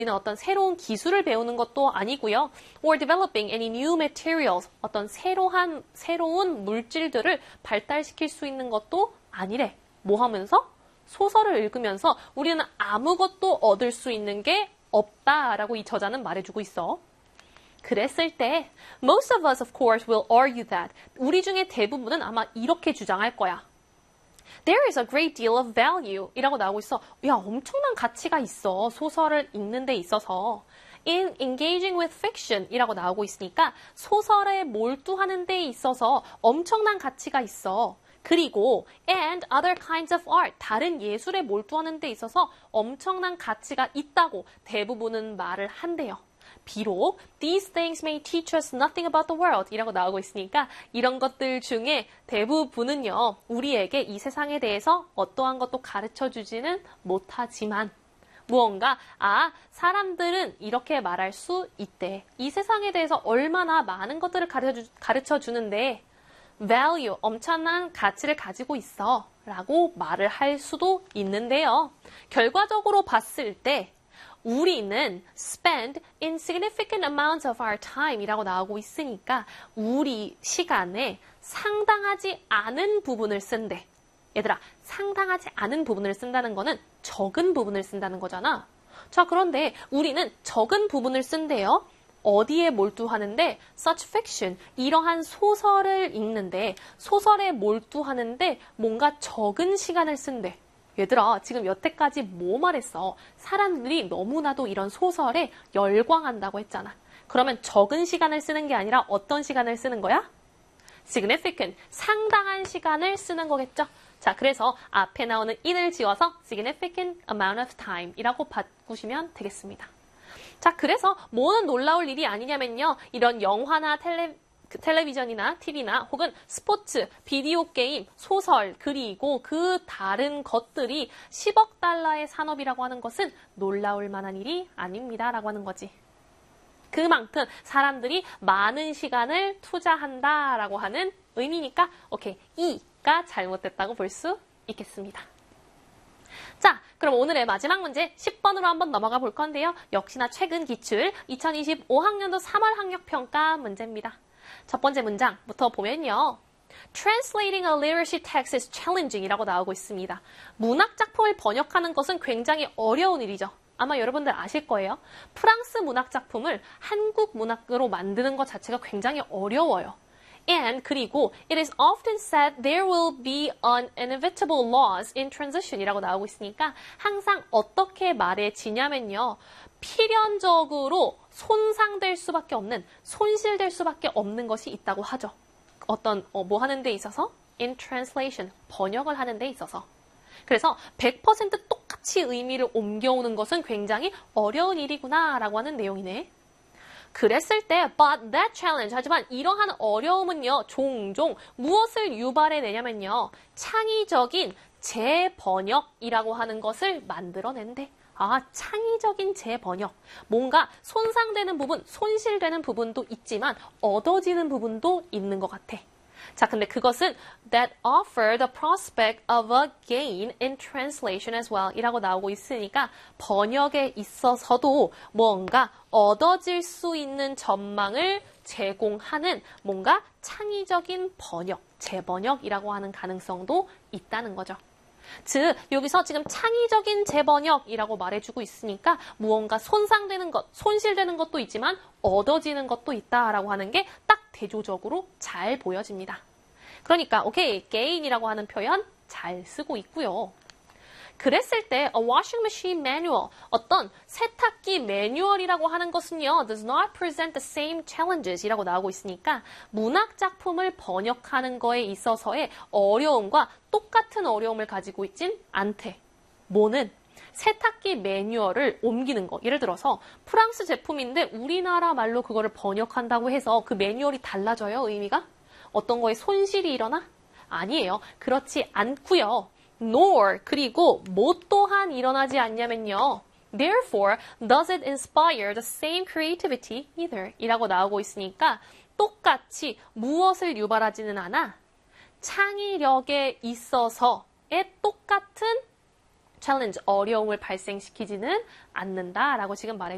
어떤 새로운 기술을 배우는 것도 아니고요. or developing any new materials, 어떤 새로운 물질들을 발달시킬 수 있는 것도 아니래. 뭐 하면서? 소설을 읽으면서 우리는 아무것도 얻을 수 있는 게 없다라고 이 저자는 말해주고 있어. 그랬을 때 most of us, of course, will argue that. 우리 중에 대부분은 아마 이렇게 주장할 거야. There is a great deal of value 이라고 나오고 있어. 야, 엄청난 가치가 있어. 소설을 읽는 데 있어서. In engaging with fiction 이라고 나오고 있으니까 소설에 몰두하는 데 있어서 엄청난 가치가 있어. 그리고 and other kinds of art, 다른 예술에 몰두하는 데 있어서 엄청난 가치가 있다고 대부분은 말을 한대요. 비록 these things may teach us nothing about the world 이라고 나오고 있으니까 이런 것들 중에 대부분은요, 우리에게 이 세상에 대해서 어떠한 것도 가르쳐주지는 못하지만 무언가 사람들은 이렇게 말할 수 있대. 이 세상에 대해서 얼마나 많은 것들을 가르쳐주는데 value, 엄청난 가치를 가지고 있어 라고 말을 할 수도 있는데요. 결과적으로 봤을 때 우리는 spend insignificant amounts of our time 이라고 나오고 있으니까 우리 시간에 상당하지 않은 부분을 쓴대. 얘들아, 상당하지 않은 부분을 쓴다는 거는 적은 부분을 쓴다는 거잖아. 자, 그런데 우리는 적은 부분을 쓴대요. 어디에 몰두하는데? such fiction, 이러한 소설을 읽는데, 소설에 몰두하는데 뭔가 적은 시간을 쓴대. 얘들아, 지금 여태까지 뭐 말했어? 사람들이 너무나도 이런 소설에 열광한다고 했잖아. 그러면 적은 시간을 쓰는 게 아니라 어떤 시간을 쓰는 거야? significant, 상당한 시간을 쓰는 거겠죠? 자, 그래서 앞에 나오는 in을 지워서 significant amount of time 이라고 바꾸시면 되겠습니다. 자, 그래서 뭐는 놀라울 일이 아니냐면요. 이런 영화나 텔레비전이나 TV나 혹은 스포츠, 비디오 게임, 소설, 그리고 그 다른 것들이 10억 달러의 산업이라고 하는 것은 놀라울 만한 일이 아닙니다. 라고 하는 거지. 그만큼 사람들이 많은 시간을 투자한다라고 하는 의미니까 오케이, 이가 잘못됐다고 볼 수 있겠습니다. 자, 그럼 오늘의 마지막 문제 10번으로 한번 넘어가 볼 건데요. 역시나 최근 기출 2025학년도 3월 학력평가 문제입니다. 첫 번째 문장부터 보면요. Translating a literacy text is challenging 이라고 나오고 있습니다. 문학작품을 번역하는 것은 굉장히 어려운 일이죠. 아마 여러분들 아실 거예요. 프랑스 문학작품을 한국 문학으로 만드는 것 자체가 굉장히 어려워요. And 그리고 it is often said there will be inevitable loss in transition 이라고 나오고 있으니까 항상 어떻게 말해지냐면요. 필연적으로 손상될 수밖에 없는, 손실될 수밖에 없는 것이 있다고 하죠. 어떤 뭐 하는 데 있어서? In translation, 번역을 하는 데 있어서. 그래서 100% 똑같이 의미를 옮겨오는 것은 굉장히 어려운 일이구나 라고 하는 내용이네. 그랬을 때 but that challenge, 하지만 이러한 어려움은요. 종종 무엇을 유발해내냐면요. 창의적인 재번역이라고 하는 것을 만들어낸대. 창의적인 재번역. 뭔가 손상되는 부분, 손실되는 부분도 있지만 얻어지는 부분도 있는 것 같아. 자, 근데 그것은 that offer the prospect of a gain in translation as well 이라고 나오고 있으니까 번역에 있어서도 뭔가 얻어질 수 있는 전망을 제공하는 뭔가 창의적인 번역, 재번역이라고 하는 가능성도 있다는 거죠. 즉, 여기서 지금 창의적인 재번역이라고 말해주고 있으니까 무언가 손상되는 것, 손실되는 것도 있지만 얻어지는 것도 있다라고 하는 게 딱 대조적으로 잘 보여집니다. 그러니까 오케이, gain이라고 하는 표현 잘 쓰고 있고요. 그랬을 때 a washing machine manual, 어떤 세탁기 매뉴얼이라고 하는 것은요, does not present the same challenges 이라고 나오고 있으니까 문학 작품을 번역하는 거에 있어서의 어려움과 똑같은 어려움을 가지고 있진 않대. 뭐는? 세탁기 매뉴얼을 옮기는 거. 예를 들어서 프랑스 제품인데 우리나라 말로 그거를 번역한다고 해서 그 매뉴얼이 달라져요, 의미가? 어떤 거에 손실이 일어나? 아니에요. 그렇지 않고요. nor, 그리고 뭐 또한 일어나지 않냐면요. Therefore, does it inspire the same creativity either? 이라고 나오고 있으니까 똑같이 무엇을 유발하지는 않아? 창의력에 있어서의 똑같은 챌린지, 어려움을 발생시키지는 않는다라고 지금 말해주고